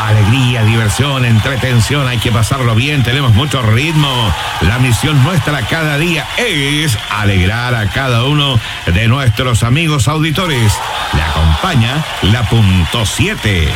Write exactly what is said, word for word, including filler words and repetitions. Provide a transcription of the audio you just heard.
alegría, diversión, entretención, hay que pasarlo bien, tenemos mucho ritmo. La misión nuestra cada día es alegrar a cada uno de nuestros amigos auditores. Le acompaña la punto siete.